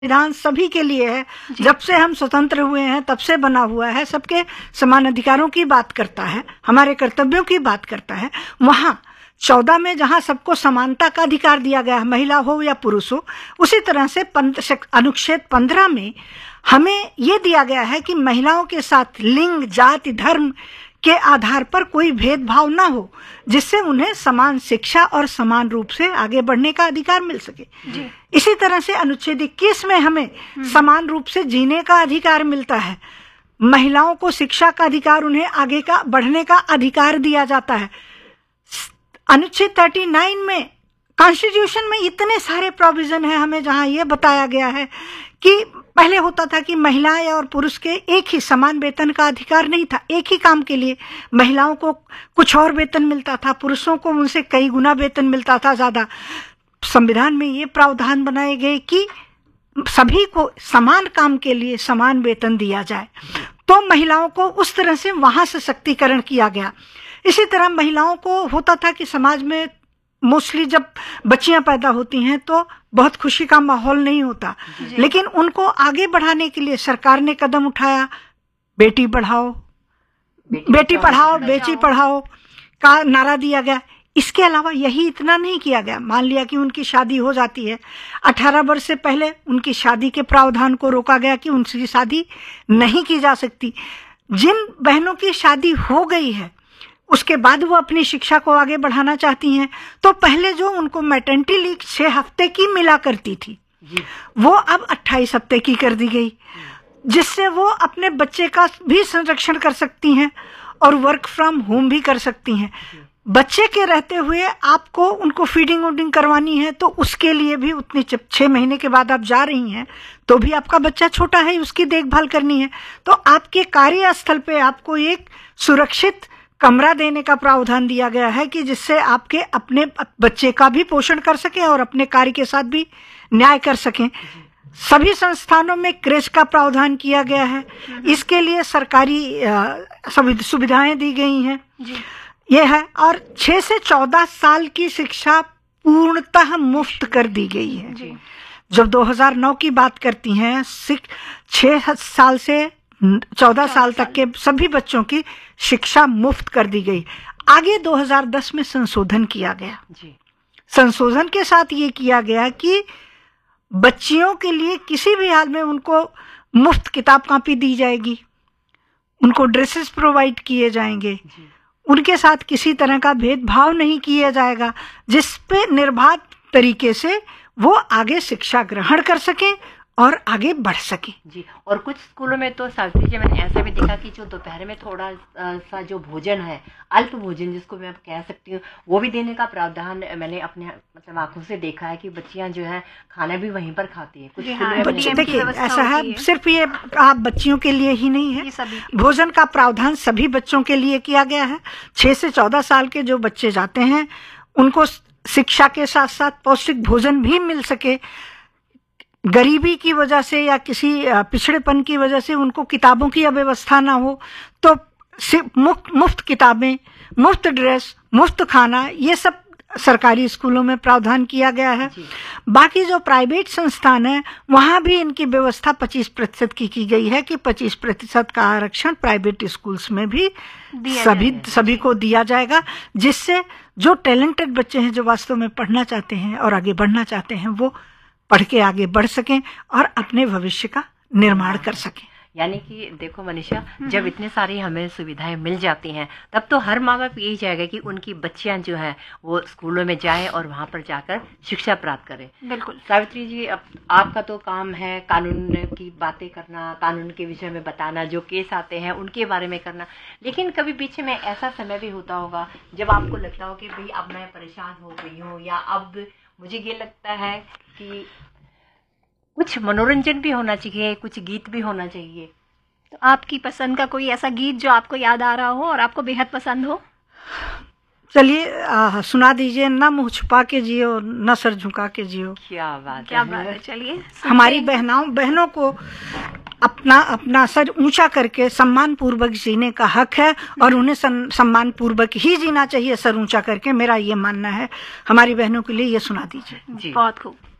संविधान सभी के लिए है। जब से हम स्वतंत्र हुए हैं तब से बना हुआ है, सबके समान अधिकारों की बात करता है, हमारे कर्तव्यों की बात करता है। वहां 14 में जहां सबको समानता का अधिकार दिया गया है, महिला हो या पुरुष हो, उसी तरह से अनुच्छेद 15 में हमें ये दिया गया है कि महिलाओं के साथ लिंग, जाति, धर्म के आधार पर कोई भेदभाव ना हो, जिससे उन्हें समान शिक्षा और समान रूप से आगे बढ़ने का अधिकार मिल सके। इसी तरह से अनुच्छेद 21 में हमें समान रूप से जीने का अधिकार मिलता है। महिलाओं को शिक्षा का अधिकार, उन्हें आगे का बढ़ने का अधिकार दिया जाता है। अनुच्छेद 39 में, कॉन्स्टिट्यूशन में इतने सारे प्रोविजन है हमें, जहां यह बताया गया है कि पहले होता था कि महिलाएं और पुरुष के एक ही समान वेतन का अधिकार नहीं था। एक ही काम के लिए महिलाओं को कुछ और वेतन मिलता था, पुरुषों को उनसे कई गुना वेतन मिलता था ज्यादा। संविधान में ये प्रावधान बनाए गए कि सभी को समान काम के लिए समान वेतन दिया जाए, तो महिलाओं को उस तरह से वहां सशक्तिकरण किया गया। इसी तरह महिलाओं को होता था कि समाज में मोस्टली जब बच्चियां पैदा होती हैं तो बहुत खुशी का माहौल नहीं होता, लेकिन उनको आगे बढ़ाने के लिए सरकार ने कदम उठाया। बेटी पढ़ाओ, बेटी पढ़ाओ, बेटी पढ़ाओ का नारा दिया गया। इसके अलावा यही इतना नहीं किया गया। मान लिया कि उनकी शादी हो जाती है, 18 वर्ष से पहले उनकी शादी के प्रावधान को रोका गया कि उनकी शादी नहीं की जा सकती। जिन बहनों की शादी हो गई है उसके बाद वो अपनी शिक्षा को आगे बढ़ाना चाहती हैं, तो पहले जो उनको मैटरनिटी लीव 6 हफ्ते की मिला करती थी, वो अब 28 हफ्ते की कर दी गई, जिससे वो अपने बच्चे का भी संरक्षण कर सकती हैं और वर्क फ्रॉम होम भी कर सकती हैं। बच्चे के रहते हुए आपको उनको फीडिंग वूडिंग करवानी है तो उसके लिए भी उतनी, 6 महीने के बाद आप जा रही हैं तो भी आपका बच्चा छोटा है, उसकी देखभाल करनी है, तो आपके कार्यस्थल पे आपको एक सुरक्षित कमरा देने का प्रावधान दिया गया है कि जिससे आपके अपने बच्चे का भी पोषण कर सकें और अपने कार्य के साथ भी न्याय कर सकें। सभी संस्थानों में क्रेच का प्रावधान किया गया है, इसके लिए सरकारी सुविधाएं दी गई हैं। यह है, और 6 से 14 साल की शिक्षा पूर्णतः मुफ्त कर दी गई है। जब 2009 की बात करती हैं, 6 साल से 14 साल तक के सभी बच्चों की शिक्षा मुफ्त कर दी गई। आगे 2010 में संशोधन किया गया। संशोधन के साथ ये किया गया कि बच्चियों के लिए किसी भी हाल में उनको मुफ्त किताब कॉपी दी जाएगी, उनको ड्रेसेस प्रोवाइड किए जाएंगे, उनके साथ किसी तरह का भेदभाव नहीं किया जाएगा, जिस पे निर्बाध तरीके से वो आगे शिक्षा ग्रहण कर सकें और आगे बढ़ सके। जी, और कुछ स्कूलों में तो सावित्री जी मैंने ऐसा भी देखा कि जो दोपहर में थोड़ा सा जो भोजन है, अल्प भोजन जिसको मैं कह सकती हूँ, वो भी देने का प्रावधान मैंने अपने मतलब आंखों से देखा है कि बच्चियां जो है खाना भी वहीं पर खाती हैं। कुछ बच्चे देखिए ऐसा है, सिर्फ ये आप बच्चियों के लिए ही नहीं है, भोजन का प्रावधान सभी बच्चों के लिए किया गया है। 6 से 14 साल के जो बच्चे जाते हैं उनको शिक्षा के साथ साथ पौष्टिक भोजन भी मिल सके। गरीबी की वजह से या किसी पिछड़ेपन की वजह से उनको किताबों की अव्यवस्था ना हो, तो मुफ्त किताबें, मुफ्त ड्रेस, मुफ्त खाना, ये सब सरकारी स्कूलों में प्रावधान किया गया है। बाकी जो प्राइवेट संस्थान है वहां भी इनकी व्यवस्था 25% की गई है कि 25% का आरक्षण प्राइवेट स्कूल्स में भी सभी को दिया जाएगा, जिससे जो टैलेंटेड बच्चे हैं, जो वास्तव में पढ़ना चाहते हैं और आगे बढ़ना चाहते हैं, वो पढ़ के आगे बढ़ सकें और अपने भविष्य का निर्माण कर सकें। यानी कि देखो मनीषा, जब इतने सारी हमें सुविधाएं मिल जाती हैं तब तो हर माँ बाप यही चाहेगा कि उनकी बच्चियां जो हैं वो स्कूलों में जाएं और वहां पर जाकर शिक्षा प्राप्त करें। बिल्कुल सावित्री जी, अब आपका तो काम है कानून की बातें करना, कानून के विषय में बताना, जो केस आते हैं उनके बारे में करना, लेकिन कभी पीछे में ऐसा समय भी होता होगा जब आपको लगता हो कि भाई अब मैं परेशान हो गई हूँ, या अब मुझे ये लगता है कि कुछ मनोरंजन भी होना चाहिए, कुछ गीत भी होना चाहिए। तो आपकी पसंद का कोई ऐसा गीत जो आपको याद आ रहा हो और आपको बेहद पसंद हो? चलिए सुना दीजिए। ना मुंह छुपा के जियो, ना सर झुका के जियो। क्या बात है। चलिए, हमारी बहनों को अपना सर ऊंचा करके सम्मान पूर्वक जीने का हक है और उन्हें सम्मान पूर्वक ही जीना चाहिए, सर ऊंचा करके। मेरा ये मानना है। हमारी बहनों के लिए ये सुना दीजिए। बहुत खूब।